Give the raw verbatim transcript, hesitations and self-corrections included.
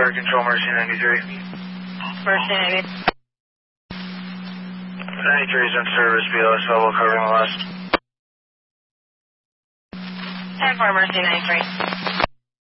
Fire Control, Mercy ninety-three. Mercy ninety-three. ninety-three is in service, B L S level covering the west. ten four, Mercy ninety-three.